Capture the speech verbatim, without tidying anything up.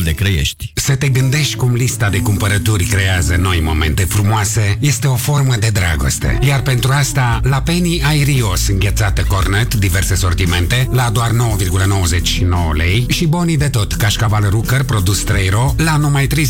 de creiești. Să te gândești cum lista de cumpărături creează noi momente frumoase este o formă de dragoste. Iar pentru asta, la Penny ai Rios înghețată cornet, diverse sortimente, la doar nouă virgulă nouăzeci și nouă lei și bonii de tot, cașcaval Rucker, produs trei ro, la numai treizeci